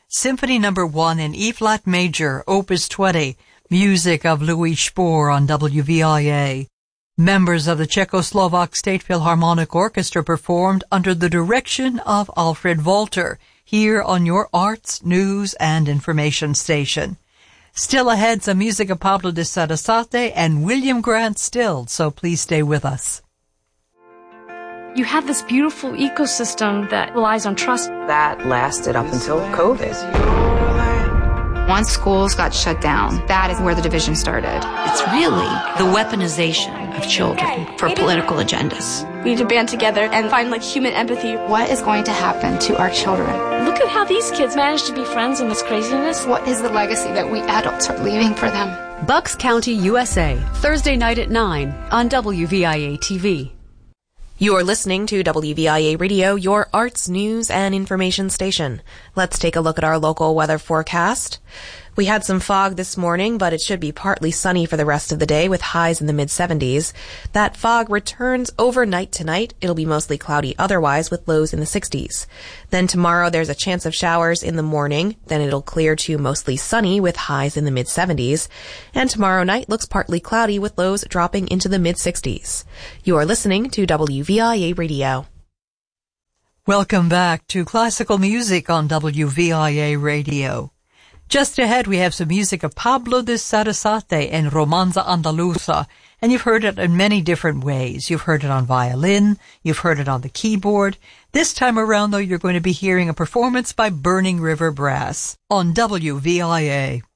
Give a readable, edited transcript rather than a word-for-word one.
Symphony No. 1 in E-flat major, Opus 20, music of Louis Spohr on WVIA. Members of the Czechoslovak State Philharmonic Orchestra performed under the direction of Alfred Walter, here on your arts, news, and information station. Still ahead, some music of Pablo de Sarasate and William Grant Still, so please stay with us. You have this beautiful ecosystem that relies on trust. That lasted up until COVID. Once schools got shut down, that is where the division started. It's really the weaponization of children for political agendas. We need to band together and find human empathy. What is going to happen to our children? Look at how these kids manage to be friends in this craziness. What is the legacy that we adults are leaving for them? Bucks County, USA, Thursday night at 9 on WVIA TV. You're listening to WVIA Radio, your arts, news, and information station. Let's take a look at our local weather forecast. We had some fog this morning, but it should be partly sunny for the rest of the day with highs in the mid-70s. That fog returns overnight tonight. It'll be mostly cloudy otherwise with lows in the 60s. Then tomorrow there's a chance of showers in the morning. Then it'll clear to mostly sunny with highs in the mid-70s. And tomorrow night looks partly cloudy with lows dropping into the mid-60s. You're listening to WVIA Radio. Welcome back to Classical Music on WVIA Radio. Just ahead, we have some music of Pablo de Sarasate and Romanza Andaluza, and you've heard it in many different ways. You've heard it on violin, you've heard it on the keyboard. This time around, though, you're going to be hearing a performance by Burning River Brass on WVIA.